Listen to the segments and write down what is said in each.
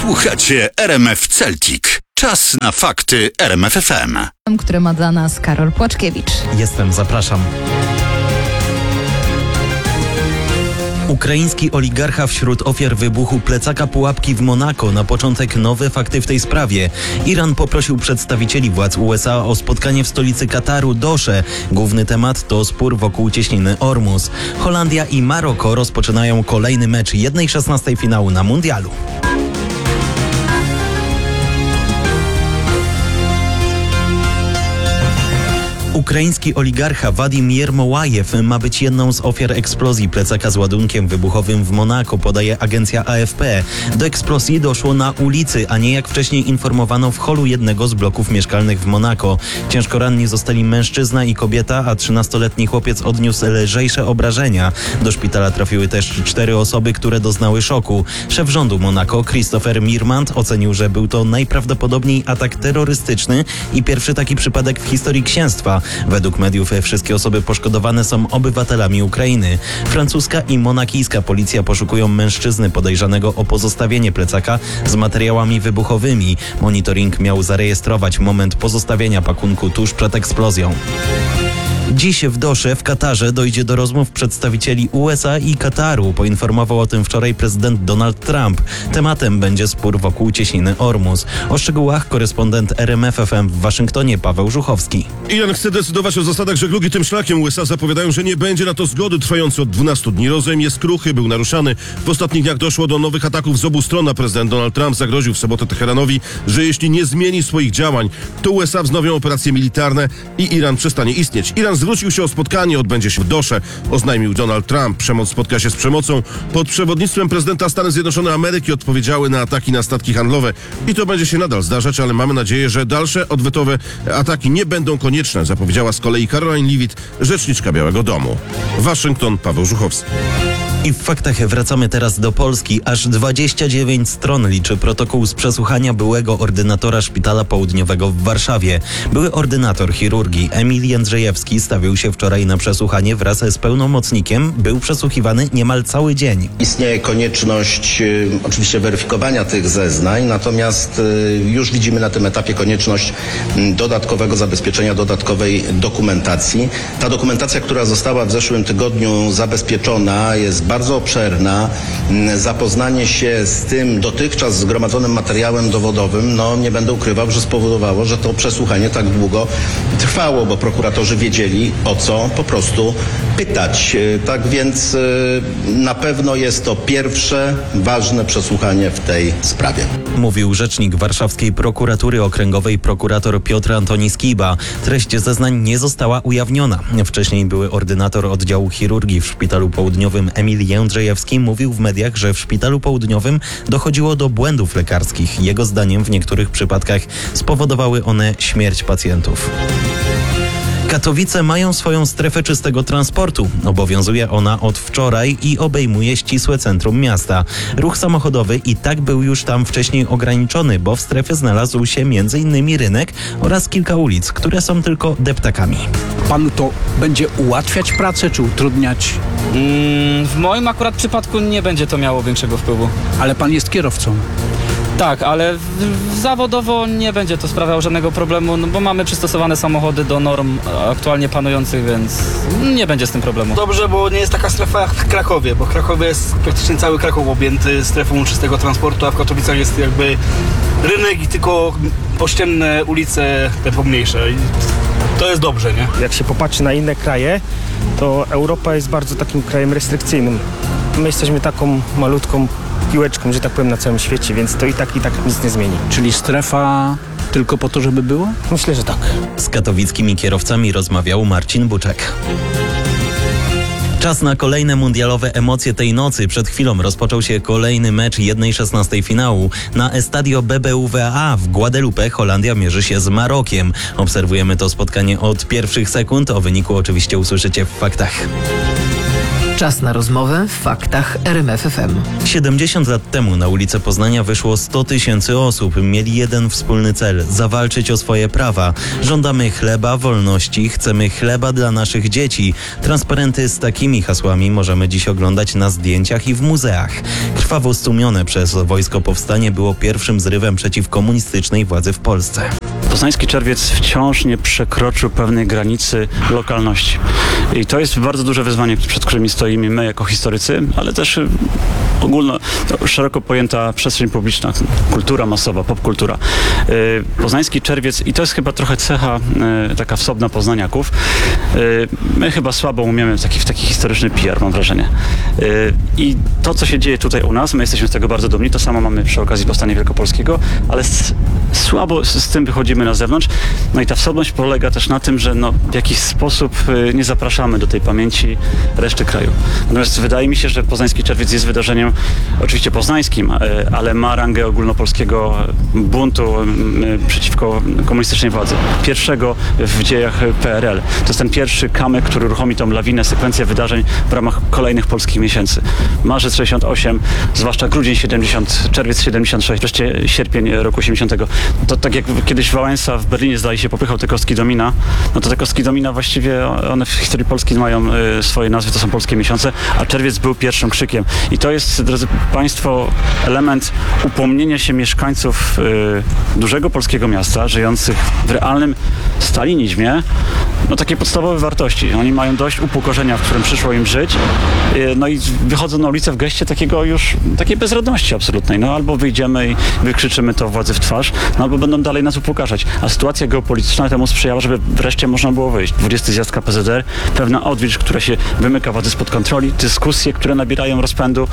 Słuchacie RMF Celtic. Czas na fakty RMF FM. Które ma dla nas Karol Płaczkiewicz. Jestem, zapraszam. Ukraiński oligarcha wśród ofiar wybuchu plecaka pułapki w Monako. Na początek nowe fakty w tej sprawie. Iran poprosił przedstawicieli władz USA o spotkanie w stolicy Kataru, Dosze. Główny temat to spór wokół cieśniny Ormus. Holandia i Maroko rozpoczynają kolejny mecz 1/16 finału na mundialu. Ukraiński oligarcha Wadim Jermołajew ma być jedną z ofiar eksplozji plecaka z ładunkiem wybuchowym w Monako, podaje agencja AFP. Do eksplozji doszło na ulicy, a nie jak wcześniej informowano w holu jednego z bloków mieszkalnych w Monako. Ciężko ranni zostali mężczyzna i kobieta, a 13-letni chłopiec odniósł lżejsze obrażenia. Do szpitala trafiły też 4 osoby, które doznały szoku. Szef rządu Monako, Christopher Mirmand, ocenił, że był to najprawdopodobniej atak terrorystyczny i pierwszy taki przypadek w historii księstwa. Według mediów wszystkie osoby poszkodowane są obywatelami Ukrainy. Francuska i monakijska policja poszukują mężczyzny podejrzanego o pozostawienie plecaka z materiałami wybuchowymi. Monitoring miał zarejestrować moment pozostawienia pakunku tuż przed eksplozją. Dziś w Dosze w Katarze dojdzie do rozmów przedstawicieli USA i Kataru. Poinformował o tym wczoraj prezydent Donald Trump. Tematem będzie spór wokół cieśniny Ormus. O szczegółach korespondent RMF FM w Waszyngtonie Paweł Żuchowski. Iran chce decydować o zasadach żeglugi tym szlakiem. USA zapowiadają, że nie będzie na to zgody trwający od 12 dni. Rozejm jest kruchy, był naruszany. W ostatnich dniach doszło do nowych ataków z obu stron. Prezydent Donald Trump zagroził w sobotę Teheranowi, że jeśli nie zmieni swoich działań, to USA wznowią operacje militarne i Iran przestanie istnieć. Iran zwrócił się o spotkanie, odbędzie się w Dosze, oznajmił Donald Trump. Przemoc spotka się z przemocą. Pod przewodnictwem prezydenta Stanów Zjednoczonych Ameryki odpowiedziały na ataki na statki handlowe i to będzie się nadal zdarzać, ale mamy nadzieję, że dalsze odwetowe ataki nie będą konieczne, zapowiedziała z kolei Caroline Leavitt, rzeczniczka Białego Domu. Waszyngton, Paweł Żuchowski. I w faktach wracamy teraz do Polski. Aż 29 stron liczy protokół z przesłuchania byłego ordynatora Szpitala Południowego w Warszawie. Były ordynator chirurgii Emil Jędrzejewski stawił się wczoraj na przesłuchanie wraz z pełnomocnikiem. Był przesłuchiwany niemal cały dzień. Istnieje konieczność oczywiście weryfikowania tych zeznań, natomiast już widzimy na tym etapie konieczność dodatkowego zabezpieczenia, dodatkowej dokumentacji. Ta dokumentacja, która została w zeszłym tygodniu zabezpieczona, jest bardzo obszerna. Zapoznanie się z tym dotychczas zgromadzonym materiałem dowodowym, nie będę ukrywał, że spowodowało, że to przesłuchanie tak długo trwało, bo prokuratorzy wiedzieli, o co po prostu pytać. Tak więc na pewno jest to pierwsze ważne przesłuchanie w tej sprawie. Mówił rzecznik Warszawskiej Prokuratury Okręgowej prokurator Piotr Antoni Skiba. Treść zeznań nie została ujawniona. Wcześniej były ordynator oddziału chirurgii w Szpitalu Południowym Emil Jędrzejewski mówił w mediach, że w Szpitalu Południowym dochodziło do błędów lekarskich. Jego zdaniem w niektórych przypadkach spowodowały one śmierć pacjentów. Katowice mają swoją strefę czystego transportu. Obowiązuje ona od wczoraj i obejmuje ścisłe centrum miasta. Ruch samochodowy i tak był już tam wcześniej ograniczony, bo w strefie znalazł się m.in. rynek oraz kilka ulic, które są tylko deptakami. Panu to będzie ułatwiać pracę czy utrudniać? W moim akurat przypadku nie będzie to miało większego wpływu. Ale pan jest kierowcą. Tak, ale zawodowo nie będzie to sprawiało żadnego problemu, bo mamy przystosowane samochody do norm aktualnie panujących, więc nie będzie z tym problemu. Dobrze, bo nie jest taka strefa jak w Krakowie, bo w Krakowie jest praktycznie cały Kraków objęty strefą czystego transportu, a w Katowicach jest jakby rynek i tylko pościenne ulice, te pomniejsze. I to jest dobrze, nie? Jak się popatrzy na inne kraje, to Europa jest bardzo takim krajem restrykcyjnym. My jesteśmy taką malutką piłeczką, że tak powiem, na całym świecie, więc to i tak nic nie zmieni. Czyli strefa tylko po to, żeby była? Myślę, że tak. Z katowickimi kierowcami rozmawiał Marcin Buczek. Czas na kolejne mundialowe emocje tej nocy. Przed chwilą rozpoczął się kolejny mecz 1/16 finału. Na Estadio BBVA w Guadalupe Holandia mierzy się z Marokiem. Obserwujemy to spotkanie od pierwszych sekund. O wyniku oczywiście usłyszycie w faktach. Czas na rozmowę w faktach RMF FM. 70 lat temu na ulicę Poznania wyszło 100 000 osób. Mieli jeden wspólny cel – zawalczyć o swoje prawa. Żądamy chleba, wolności, chcemy chleba dla naszych dzieci. Transparenty z takimi hasłami możemy dziś oglądać na zdjęciach i w muzeach. Krwawo stłumione przez wojsko powstanie było pierwszym zrywem przeciw komunistycznej władzy w Polsce. Poznański Czerwiec wciąż nie przekroczył pewnej granicy lokalności. I to jest bardzo duże wyzwanie, przed którymi stoimy my jako historycy, ale też ogólno, szeroko pojęta przestrzeń publiczna, kultura masowa, popkultura. Poznański Czerwiec, i to jest chyba trochę cecha taka wsobna poznaniaków, my chyba słabo umiemy w taki historyczny PR, mam wrażenie. I to, co się dzieje tutaj u nas, my jesteśmy z tego bardzo dumni, to samo mamy przy okazji Powstania Wielkopolskiego, ale słabo z tym wychodzimy na zewnątrz. No i ta wsobność polega też na tym, że w jakiś sposób nie zapraszamy do tej pamięci reszty kraju. Natomiast wydaje mi się, że Poznański Czerwiec jest wydarzeniem oczywiście poznańskim, ale ma rangę ogólnopolskiego buntu przeciwko komunistycznej władzy. Pierwszego w dziejach PRL. To jest ten pierwszy kamyk, który uruchomi tą lawinę, sekwencję wydarzeń w ramach kolejnych polskich miesięcy. Marzec 68, zwłaszcza grudzień 70, czerwiec 76, wreszcie sierpień roku 80. To tak jak kiedyś Wałęsa w Berlinie zdaje się popychał te kostki domina, no to te kostki domina właściwie one w historii Polski mają swoje nazwy, to są polskie miesiące, a czerwiec był pierwszym krzykiem. I to jest, drodzy Państwo, element upomnienia się mieszkańców dużego polskiego miasta, żyjących w realnym stalinizmie, takie podstawowe wartości. Oni mają dość upokorzenia, w którym przyszło im żyć, no i wychodzą na ulicę w geście takiej bezradności absolutnej. Albo wyjdziemy i wykrzyczymy to władzy w twarz, albo będą dalej nas upokarzać. A sytuacja geopolityczna temu sprzyjała, żeby wreszcie można było wyjść. 20 zjazd KPZR, pewna odwilż, która się wymyka władzy spod kontroli, dyskusje, które nabierają rozpędu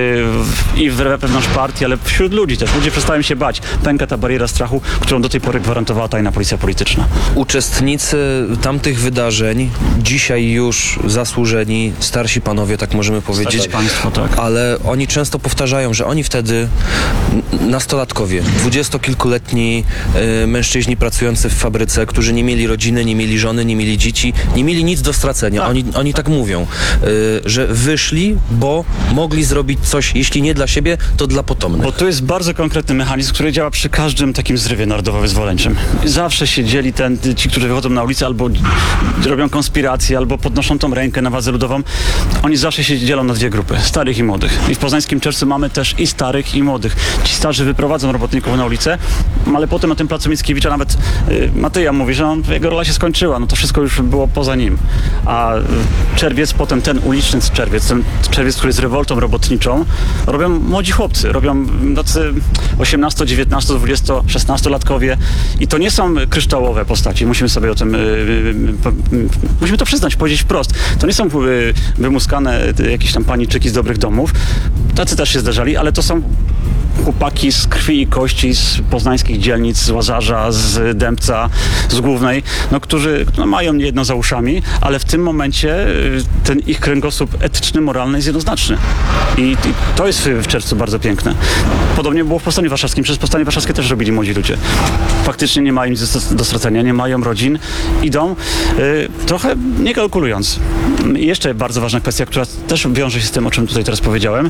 i wewnątrz partii, ale wśród ludzi też. Ludzie przestają się bać. Pęka ta bariera strachu, którą do tej pory gwarantowała tajna policja polityczna. Uczestnicy tamtych wydarzeń, dzisiaj już zasłużeni, starsi panowie, tak możemy powiedzieć, Starsi państwo, tak. Ale oni często powtarzają, że oni wtedy, nastolatkowie, 20-kilkuletni mężczyźni pracujący w fabryce, którzy nie mieli rodziny, nie mieli żony, nie mieli dzieci, nie mieli nic do stracenia. Oni tak mówią, że wyszli, bo mogli zrobić coś, jeśli nie dla siebie, to dla potomnych. Bo to jest bardzo konkretny mechanizm, który działa przy każdym takim zrywie narodowo-wyzwoleńczym. Zawsze się dzieli ci, którzy wychodzą na ulicę, albo robią konspiracje, albo podnoszą tą rękę na władzę ludową. Oni zawsze się dzielą na dwie grupy, starych i młodych. I w Poznańskim Czerwcu mamy też i starych, i młodych. Ci starzy wyprowadzą robotników na ulicę, ale potem na tym placu Mickiewicza nawet Matyja mówi, że jego rola się skończyła, to wszystko już było poza nim. A czerwiec, potem ten uliczny czerwiec, ten czerwiec, który jest rewoltą robotniczą, robią młodzi chłopcy, robią tacy 18, 19, 20, 16-latkowie i to nie są kryształowe postaci, musimy sobie o tym musimy to przyznać, powiedzieć wprost. To nie są wymuskane jakieś tam paniczyki z dobrych domów, tacy też się zdarzali, ale to są chłopaki z krwi i kości, z poznańskich dzielnic, z Łazarza, z Dębca, z Głównej, którzy mają niejedno za uszami, ale w tym momencie ten ich kręgosłup etyczny, moralny jest jednoznaczny. I to jest w Czerwcu bardzo piękne. Podobnie było w Powstaniu Warszawskim. Przez Powstanie Warszawskie też robili młodzi ludzie. Faktycznie nie mają nic do stracenia, nie mają rodzin, idą trochę nie kalkulując. I jeszcze bardzo ważna kwestia, która też wiąże się z tym, o czym tutaj teraz powiedziałem,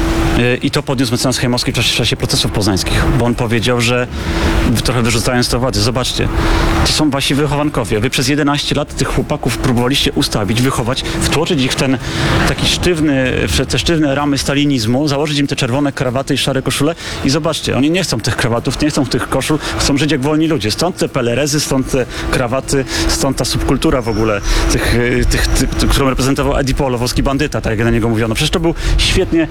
i to podniósł mecenas Chejmowski w czasie procesów poznańskich, bo on powiedział, że trochę wyrzucając to władzy, zobaczcie, to są wasi wychowankowie. Wy przez 11 lat tych chłopaków próbowaliście ustawić, wychować, wtłoczyć ich w ten taki te sztywne ramy stalinizmu, założyć im te czerwone krawaty i szare koszule i zobaczcie, oni nie chcą tych krawatów, nie chcą tych koszul, chcą żyć jak wolni ludzie. Stąd te pelerezy, stąd te krawaty, stąd ta subkultura w ogóle, którą reprezentował Edi Polo, włoski bandyta, tak jak na niego mówiono. Przecież to był świetnie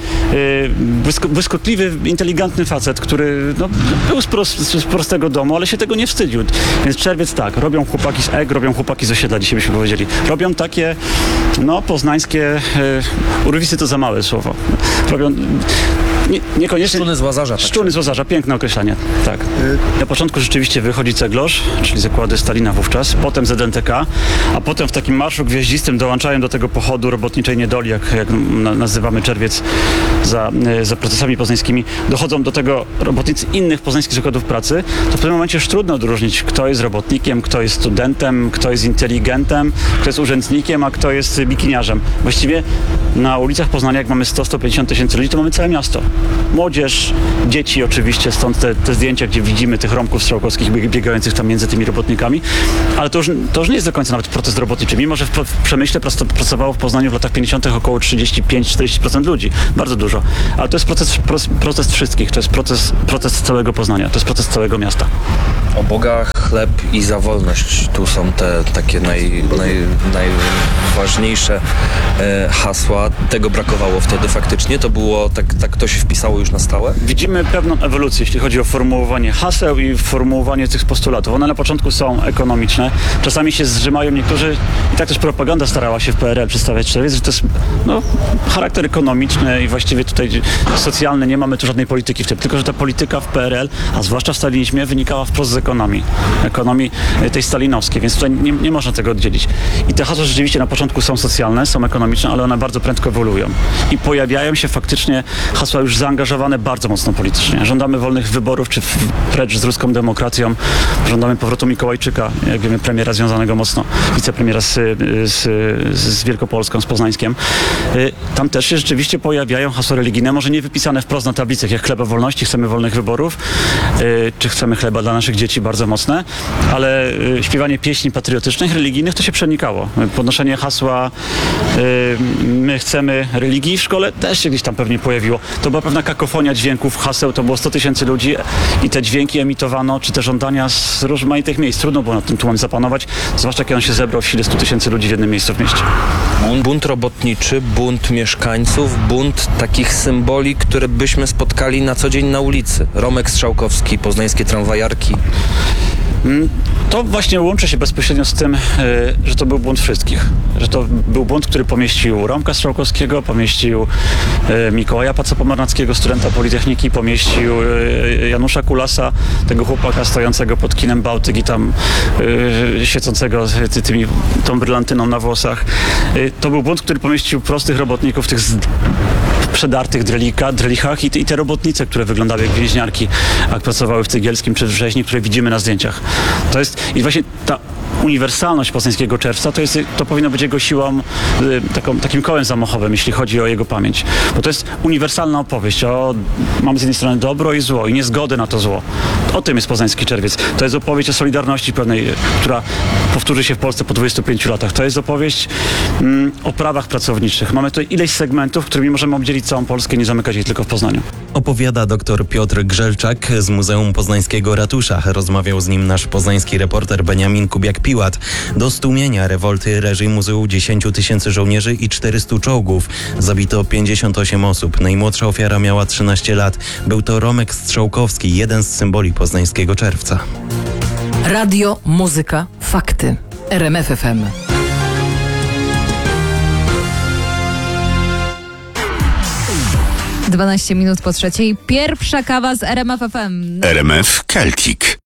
błyskotliwy, inteligentny facet, który był z prostego domu, ale się tego nie wstydził. Więc czerwiec tak, robią chłopaki z EG, robią chłopaki z osiedla, dzisiaj byśmy powiedzieli. Robią takie, poznańskie, urwisy to za małe słowo. Robią Niekoniecznie. Szczuny z Łazarza. Szczuny z Łazarza, piękne określenie, tak. Na początku rzeczywiście wychodzi Ceglosz, czyli zakłady Stalina wówczas, potem ZNTK, a potem w takim marszu gwieździstym dołączają do tego pochodu robotniczej niedoli, jak nazywamy czerwiec za procesami poznańskimi, dochodzą do tego robotnicy innych poznańskich zakładów pracy, to w pewnym momencie już trudno odróżnić, kto jest robotnikiem, kto jest studentem, kto jest inteligentem, kto jest urzędnikiem, a kto jest bikiniarzem. Właściwie na ulicach Poznania, jak mamy 100-150 tysięcy ludzi, to mamy całe miasto. Młodzież, dzieci oczywiście, stąd te zdjęcia, gdzie widzimy tych Romków strzałkowskich biegających tam między tymi robotnikami, ale to już nie jest do końca nawet protest robotniczy, mimo że w Przemyśle pracowało w Poznaniu w latach 50. około 35-40% ludzi, bardzo dużo, ale to jest protest wszystkich, to jest protest całego Poznania, to jest protest całego miasta. O Boga, chleb i za wolność. Tu są te takie najważniejsze hasła. Tego brakowało wtedy faktycznie. To było, tak to się wpisało już na stałe. Widzimy pewną ewolucję, jeśli chodzi o formułowanie haseł i formułowanie tych postulatów. One na początku są ekonomiczne. Czasami się zrzymają niektórzy, i tak też propaganda starała się w PRL przedstawiać, że to jest charakter ekonomiczny i właściwie tutaj socjalny, nie mamy tu żadnej polityki w tym. Tylko że ta polityka w PRL, a zwłaszcza w stalinizmie, wynikała wprost z ekonomii tej stalinowskiej, więc tutaj nie można tego oddzielić. I te hasła rzeczywiście na początku są socjalne, są ekonomiczne, ale one bardzo prędko ewoluują. I pojawiają się faktycznie hasła już zaangażowane bardzo mocno politycznie. Żądamy wolnych wyborów, czy precz z ruską demokracją. Żądamy powrotu Mikołajczyka, jak wiemy, premiera związanego mocno, wicepremiera z Wielkopolską, z Poznańskiem. Tam też się rzeczywiście pojawiają hasła religijne, może nie wypisane wprost na tablicach, jak chleba wolności, chcemy wolnych wyborów, czy chcemy chleba dla naszych dzieci, bardzo mocne, ale śpiewanie pieśni patriotycznych, religijnych to się przenikało. Podnoszenie hasła my chcemy religii w szkole też się gdzieś tam pewnie pojawiło. To była pewna kakofonia dźwięków, haseł, to było 100 tysięcy ludzi i te dźwięki emitowano, czy te żądania z rozmaitych miejsc. Trudno było nad tym tłumem zapanować, zwłaszcza kiedy on się zebrał w sile 100 tysięcy ludzi w jednym miejscu w mieście. Bunt robotniczy, bunt mieszkańców, bunt takich symboli, które byśmy spotkali na co dzień na ulicy. Romek Strzałkowski, poznańskie tramwajarki. To właśnie łączy się bezpośrednio z tym, że to był błąd wszystkich. Że to był błąd, który pomieścił Romka Strzałkowskiego, pomieścił Mikołaja Paca-Pomarnackiego, studenta Politechniki, pomieścił Janusza Kulasa, tego chłopaka stojącego pod kinem Bałtyk i tam świecącego tą brylantyną na włosach. To był błąd, który pomieścił prostych robotników, tych przedartych drelichach i te robotnice, które wyglądały jak więźniarki, jak pracowały w Cegielskim czy w Rzeźni, które widzimy na zdjęciach. To jest i właśnie ta uniwersalność Poznańskiego Czerwca to powinno być jego siłą, takim kołem zamachowym, jeśli chodzi o jego pamięć. Bo to jest uniwersalna opowieść. Mamy z jednej strony dobro i zło i niezgodę na to zło. O tym jest Poznański Czerwiec. To jest opowieść o solidarności pewnej, która powtórzy się w Polsce po 25 latach. To jest opowieść o prawach pracowniczych. Mamy tutaj ileś segmentów, którymi możemy obdzielić całą Polskę i nie zamykać jej tylko w Poznaniu. Opowiada dr Piotr Grzelczak z Muzeum Poznańskiego Ratusza. Rozmawiał z nim nasz poznański reporter Beniamin Kubiak-Piłat. Do stłumienia rewolty reżimu zuł 10 tysięcy żołnierzy i 400 czołgów. Zabito 58 osób. Najmłodsza ofiara miała 13 lat. Był to Romek Strzałkowski, jeden z symboli Poznańskiego Czerwca. Radio, muzyka, fakty. RMF FM. Dwanaście minut po trzeciej. Pierwsza kawa z RMF FM. RMF Celtic.